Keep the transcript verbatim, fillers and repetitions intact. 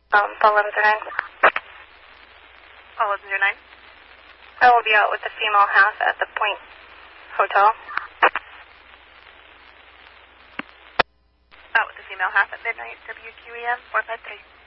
Um, Paul eleven zero nine. Paul eleven zero nine. I will be out with the female half at the Point Hotel. Out with the female half at midnight, W Q E M four five three.